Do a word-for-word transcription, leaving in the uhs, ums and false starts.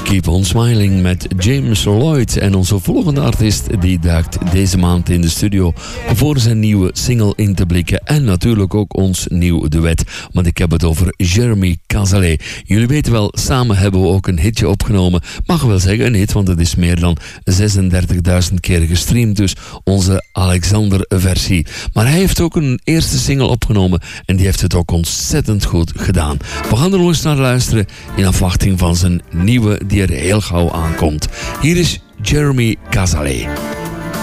Keep on Smiling met James Lloyd. En onze volgende artiest die duikt deze maand in de studio voor zijn nieuwe single in te blikken. En natuurlijk ook ons nieuw duet. Want ik heb het over Jeremy Cazalet. Jullie weten wel, samen hebben we ook een hitje opgenomen. Mag wel zeggen een hit, want het is meer dan zesendertigduizend keer gestreamd. Dus onze Alexander-versie. Maar hij heeft ook een eerste single opgenomen. En die heeft het ook ontzettend goed gedaan. We gaan er nog eens naar luisteren in afwachting van zijn nieuwe die er heel gauw aankomt. Hier is Jeremy Cazalet.